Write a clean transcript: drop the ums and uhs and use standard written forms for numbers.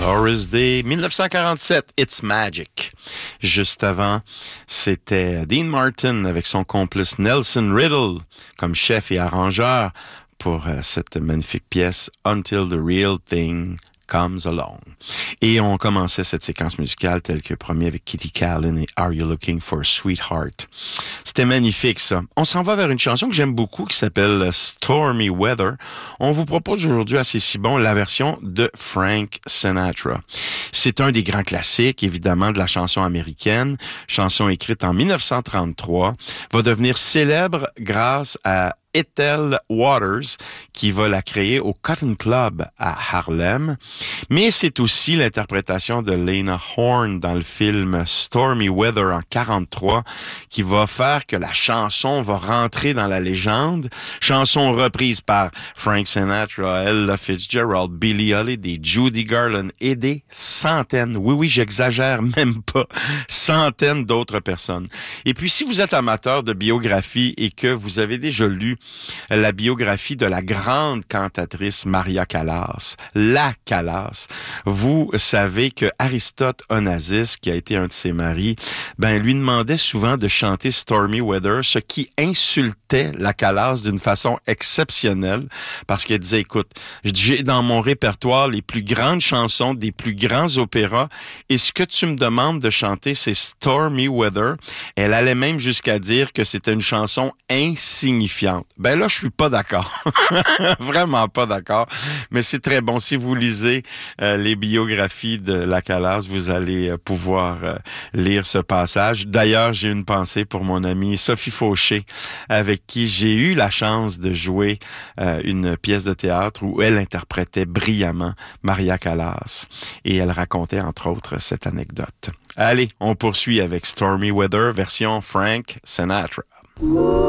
Doris Day, 1947, It's Magic. Juste avant, c'était Dean Martin avec son complice Nelson Riddle comme chef et arrangeur pour cette magnifique pièce Until the Real Thing Comes Along. Et on commençait cette séquence musicale telle que promis avec Kitty Kallen et Are You Looking for a Sweetheart. C'était magnifique, ça. On s'en va vers une chanson que j'aime beaucoup qui s'appelle Stormy Weather. On vous propose aujourd'hui, assez si bon, la version de Frank Sinatra. C'est un des grands classiques, évidemment, de la chanson américaine. Chanson écrite en 1933. Va devenir célèbre grâce à Ethel Waters, qui va la créer au Cotton Club à Harlem. Mais c'est aussi l'interprétation de Lena Horne dans le film Stormy Weather en 43 qui va faire que la chanson va rentrer dans la légende. Chanson reprise par Frank Sinatra, Ella Fitzgerald, Billie Holiday, Judy Garland et des centaines, oui, j'exagère même pas, centaines d'autres personnes. Et puis, si vous êtes amateur de biographie et que vous avez déjà lu la biographie de la grande cantatrice Maria Callas, la Callas, vous savez que Aristote Onassis, qui a été un de ses maris, lui demandait souvent de chanter Stormy Weather, ce qui insultait la Callas d'une façon exceptionnelle, parce qu'elle disait, écoute, j'ai dans mon répertoire les plus grandes chansons des plus grands opéras, et ce que tu me demandes de chanter, c'est Stormy Weather. Elle allait même jusqu'à dire que c'était une chanson insignifiante. Là, je suis pas d'accord. Vraiment pas d'accord. Mais c'est très bon. Si vous lisez les biographies de la Callas, vous allez pouvoir lire ce passage. D'ailleurs, j'ai une pensée pour mon amie Sophie Fauché, avec qui j'ai eu la chance de jouer une pièce de théâtre où elle interprétait brillamment Maria Callas. Et elle racontait, entre autres, cette anecdote. Allez, on poursuit avec Stormy Weather, version Frank Sinatra.